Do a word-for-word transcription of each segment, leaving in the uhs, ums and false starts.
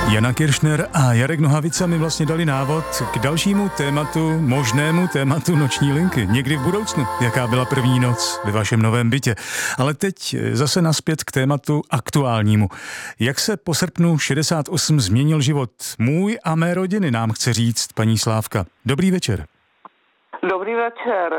Jana Kiršner a Jarek Nohavica mi vlastně dali návod k dalšímu tématu, možnému tématu noční linky. Někdy v budoucnu, jaká byla první noc ve vašem novém bytě. Ale teď zase naspět k tématu aktuálnímu. Jak se po srpnu šedesát osm změnil život můj a mé rodiny, nám chce říct paní Slávka. Dobrý večer. Dobrý večer.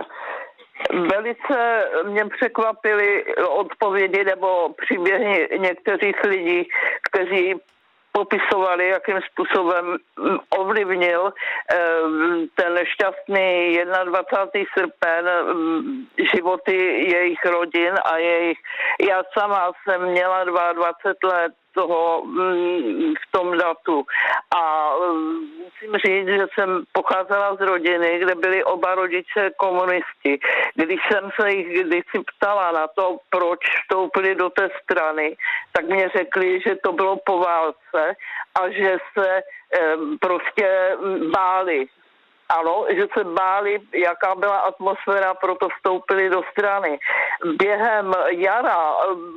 Velice mě překvapily odpovědi nebo příběhy některých lidí, kteří popisovali, jakým způsobem ovlivnil ten nešťastný dvacátého prvního srpen životy jejich rodin a jejich... Já sama jsem měla dvacet dva let toho v tom datu a musím říct, že jsem pocházela z rodiny, kde byli oba rodiče komunisti. Když jsem se jich kdysi ptala na to, proč vstoupili do té strany, tak mě řekli, že to bylo po válce a že se prostě báli. Ano, že se báli, jaká byla atmosféra, proto vstoupili do strany. Během jara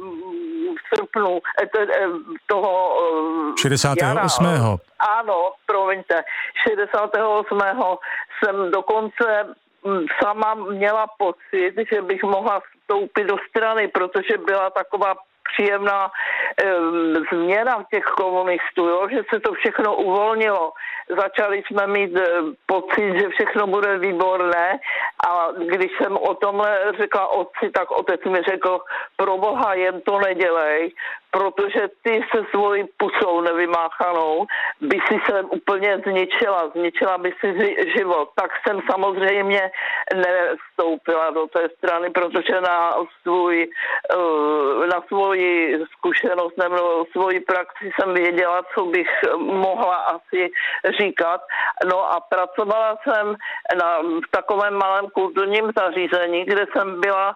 v srpnu toho šedesátého osmého Jara, ano, promiňte, šedesátého osmého jsem dokonce sama měla pocit, že bych mohla vstoupit do strany, protože byla taková příjemná e, změna těch komunistů, jo? Že se to všechno uvolnilo. Začali jsme mít e, pocit, že všechno bude výborné a když jsem o tomhle řekla otci, tak otec mi řekl, pro boha jen to nedělej, protože ty se svojí pusou nevymáchanou by si se úplně zničila, zničila by si život. Tak jsem samozřejmě nevstoupila do té strany, protože na svůj, na svoji zkušenost nebo svoji praxi jsem věděla, co bych mohla asi říkat. No a pracovala jsem na, v takovém malém kulturním zařízení, kde jsem byla,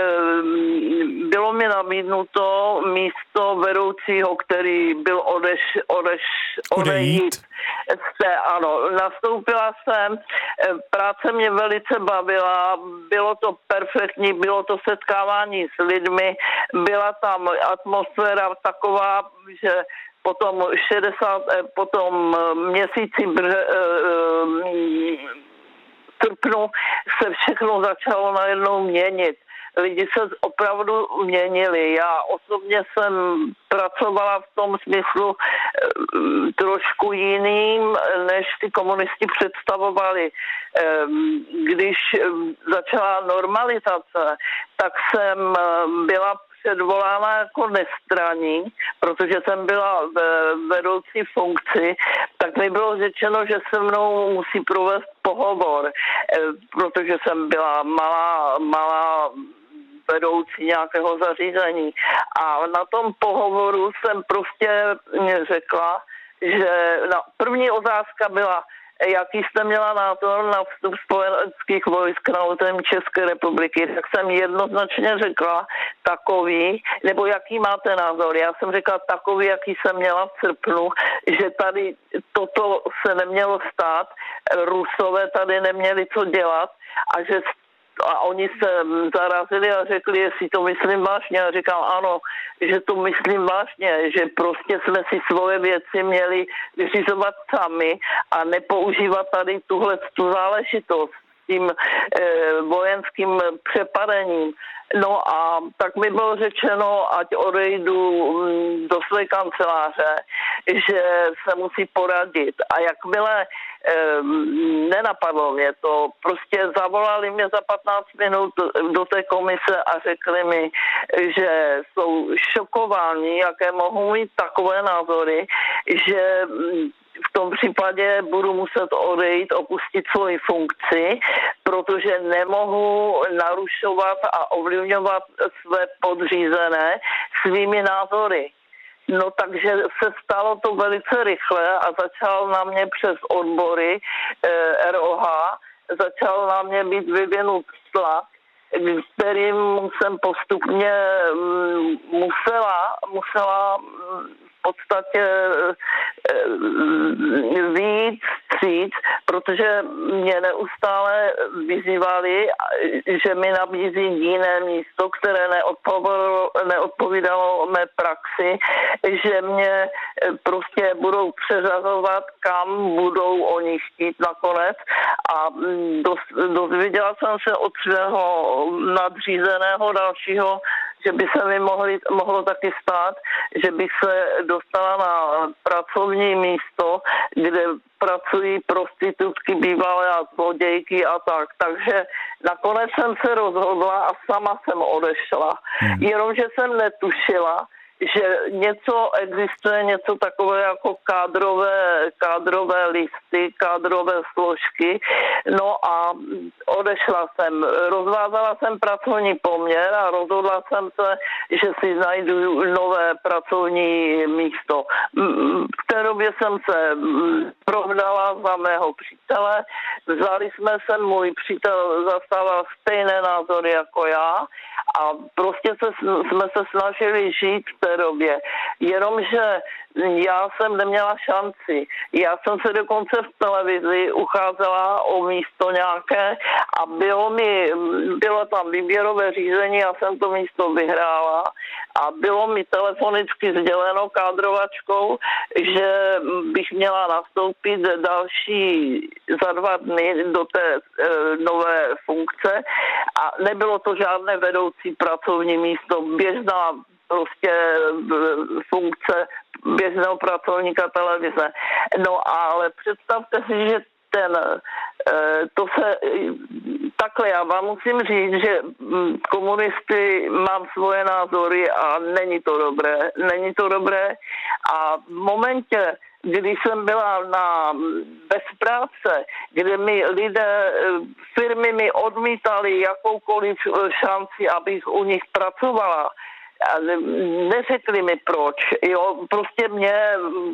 bylo mi nabídnuto místo vedoucího, který byl odeš, odeš, odejít. Ano, nastoupila jsem, práce mě velice bavila, bylo to perfektní, bylo to setkávání s lidmi, byla tam atmosféra taková, že potom šedesát, potom měsíci brže, srpnu se všechno začalo najednou měnit. Lidi se opravdu měnili. Já osobně jsem pracovala v tom smyslu trošku jiným, než ty komunisti představovali. Když začala normalizace, tak jsem byla předvolána jako nestraník, protože jsem byla ve vedoucí funkci, tak mi bylo řečeno, že se mnou musí provést pohovor, protože jsem byla malá, malá vedoucí nějakého zařízení. A na tom pohovoru jsem prostě řekla, že na první otázka byla, jaký jste měla názor na vstup spojeneckých vojsk na území České republiky, tak jsem jednoznačně řekla takový, nebo jaký máte názor. Já jsem řekla takový, jaký jsem měla v srpnu, že tady toto se nemělo stát, Rusové tady neměli co dělat a že a oni se zarazili a řekli, jestli to myslím vážně. A říkal, ano, že to myslím vážně, že prostě jsme si svoje věci měli vyřizovat sami a nepoužívat tady tuhle tu záležitost s tím eh, vojenským přepadením. No a tak mi bylo řečeno, ať odejdu do své kanceláře, že se musí poradit. A jakmile eh, nenapadlo mě to, prostě zavolali mě za patnáct minut do té komise a řekli mi, že jsou šokováni, jaké mohou mít takové názory, že v tom případě budu muset odejít, opustit svoji funkci, protože nemohu narušovat a ovlivňovat své podřízené svými názory. No takže se stalo to velice rychle a začal na mě přes odbory eh, R O H, začal na mě být vyvinut tlak, kterým jsem postupně mm, musela, musela mm, v podstatě víc cít, protože mě neustále vyzývali, že mi nabízí jiné místo, které neodpovídalo, neodpovídalo mé praxi, že mě prostě budou přeřazovat, kam budou oni chtít nakonec. A dozvěděla jsem se od svého nadřízeného dalšího, že by se mi mohli, mohlo taky stát, že bych se dostala na pracovní místo, kde pracují prostitutky, bývalé a zlodějky a tak. Takže nakonec jsem se rozhodla a sama jsem odešla. Hmm. Jenomže jsem netušila, že něco existuje, něco takové jako kádrové, kádrové listy, kádrové složky. No a odešla jsem. Rozvázala jsem pracovní poměr a rozhodla jsem se, že si najdu nové pracovní místo. V té době jsem se provdala za mého přítele. Vzali jsme se, můj přítel zastával stejné názory jako já a prostě se, jsme se snažili žít v té době. Jenomže já jsem neměla šanci. Já jsem se dokonce v televizi ucházela o místo nějaké a bylo mi, bylo tam výběrové řízení, já jsem to místo vyhrála a bylo mi telefonicky sděleno kádrovačkou, že bych měla nastoupit další za dva dny do té e, nové funkce a nebylo to žádné vedoucí pracovní místo, běžná prostě funkce běžného pracovníka televize. No ale představte si, že ten, to se, takhle já vám musím říct, že komunisty mám svoje názory a není to dobré, není to dobré a v momentě, když jsem byla na, bez práce, kde mi lidé, firmy mi odmítali jakoukoliv šanci, abych u nich pracovala, neřekli mi proč, jo, prostě mě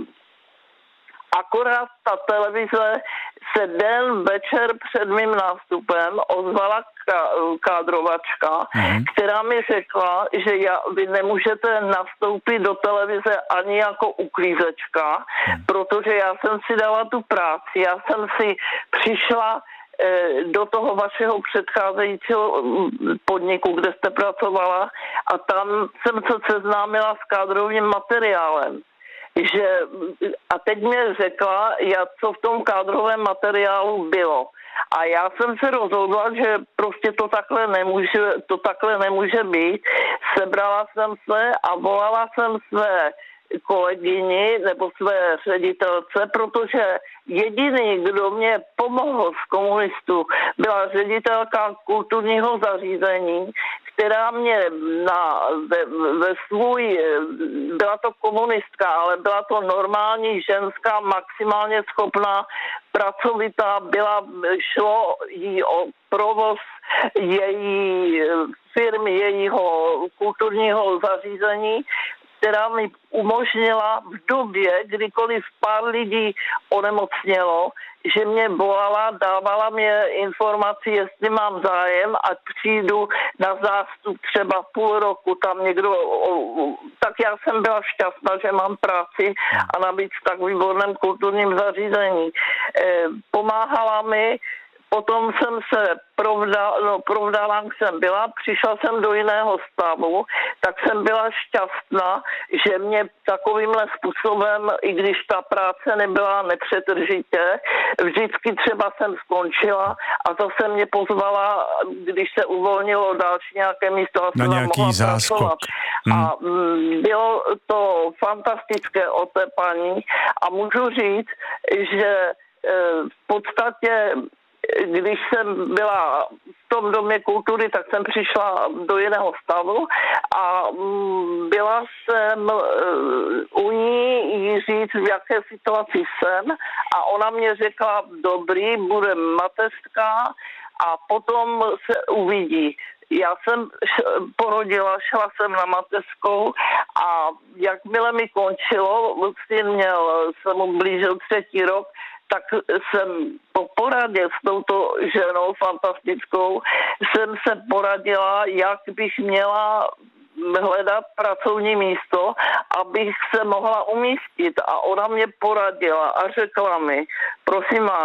akorát ta televize se den večer před mým nástupem ozvala kádrovačka, mm. která mi řekla, že já, vy nemůžete nastoupit do televize ani jako uklízečka, mm. protože já jsem si dala tu práci, já jsem si přišla do toho vašeho předcházejícího podniku, kde jste pracovala a tam jsem se seznámila s kádrovým materiálem. Že, a teď mě řekla, jak, co v tom kádrovém materiálu bylo. A já jsem se rozhodla, že prostě to takhle nemůže, to takhle nemůže být. Sebrala jsem se a volala jsem své kolegyni nebo své ředitelce, protože jediný, kdo mě pomohl z komunistů, byla ředitelka kulturního zařízení, která mě na, ve, ve svůj, byla to komunistka, ale byla to normální ženská, maximálně schopná, pracovitá, byla, šlo jí o provoz její firmy, jejího kulturního zařízení, která mi umožnila v době, kdykoliv pár lidí onemocnělo, že mě volala, dávala mě informaci, jestli mám zájem a přijdu na zástup třeba půl roku, tam někdo, tak já jsem byla šťastná, že mám práci a navíc v tak výborném kulturním zařízení. Pomáhala mi. Potom jsem se provdala, no, provdala, jsem byla, přišla jsem do jiného stavu, tak jsem byla šťastná, že mě takovýmhle způsobem, i když ta práce nebyla nepřetržitě, vždycky třeba jsem skončila a zase mě pozvala, když se uvolnilo další nějaké místo a na nějaký záskok. Hmm. A bylo to fantastické od té paní a můžu říct, že v podstatě když jsem byla v tom domě kultury, tak jsem přišla do jiného stavu a byla jsem u ní jí říct, v jaké situaci jsem a ona mě řekla, dobrý, bude mateřská a potom se uvidí. Já jsem porodila, šla jsem na mateřskou a jakmile mi končilo, syn měl, se mu blížil třetí rok, tak jsem po poradě s touto ženou fantastickou jsem se poradila, jak bych měla hledat pracovní místo, abych se mohla umístit. A ona mě poradila a řekla mi, prosím vás,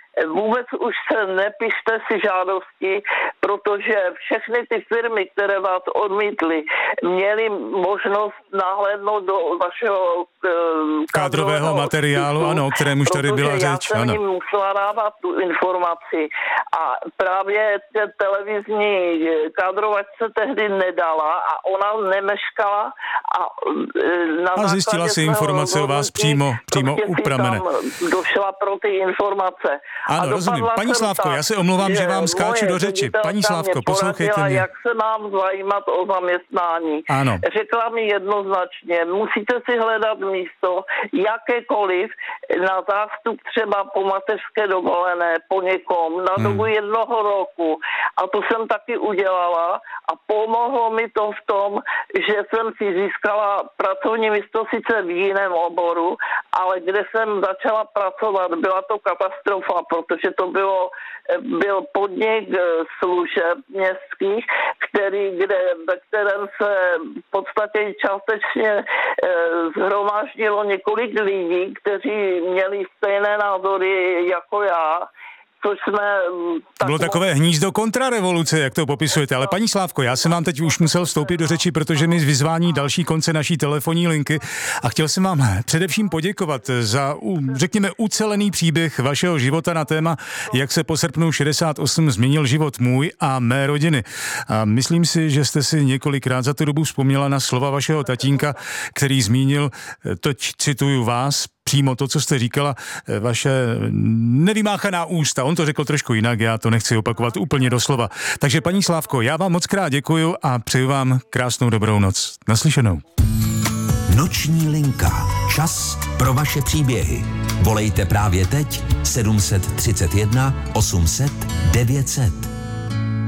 vůbec už se nepište si žádosti, protože všechny ty firmy, které vás odmítly, měly možnost nahlédnout do vašeho uh, kádrového materiálu, ano, o kterém už tady byla řeč. Já jsem ano. jim musela dávat tu informaci a právě té televizní kádrovačce tehdy nedala a ona nemeškala a na a zjistila si informace o vás přímo, přímo u pramene. Došla pro ty informace. Ano, rozumím. Paní Slávko, já se omlouvám, že vám skáču do řeči. Paní Slávko, poslouchejte mě. Jak se mám zajímat o zaměstnání. Ano. Řekla mi jednoznačně, musíte si hledat místo, jakékoliv, na zástup třeba po mateřské dovolené, po někom, na dobu hmm. jednoho roku. A to jsem taky udělala a pomohlo mi to v tom, že jsem si získala pracovní místo sice v jiném oboru, ale kde jsem začala pracovat, byla to katastrofa, protože to bylo, byl podnik služeb městských, který, kde, ve kterém se v podstatě částečně shromáždilo několik lidí, kteří měli stejné názory jako já. Což jsme... To bylo takové hnízdo kontrarevoluce, jak to popisujete. Ale paní Slávko, já jsem vám teď už musel vstoupit do řeči, protože mi vyzvání další konce naší telefonní linky a chtěl jsem vám především poděkovat za, řekněme, ucelený příběh vašeho života na téma, jak se po srpnu šedesát osm změnil život můj a mé rodiny. A myslím si, že jste si několikrát za tu dobu vzpomněla na slova vašeho tatínka, který zmínil, teď cituju vás, přímo to, co jste říkala, vaše nevymáchaná ústa. On to řekl trošku jinak, já to nechci opakovat úplně doslova. Takže paní Slávko, já vám moc krát děkuju a přeju vám krásnou dobrou noc. Naslyšenou. Noční linka. Čas pro vaše příběhy. Volejte právě teď sedm set třicet jedna osm set devět set.